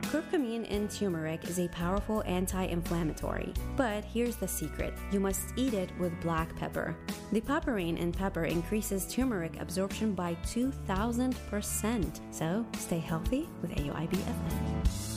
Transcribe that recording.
Curcumin in turmeric is a powerful anti-inflammatory, but here's the secret. You must eat it with black pepper. The papain in pepper increases turmeric absorption by 2,000%. So stay healthy with AUIB FM.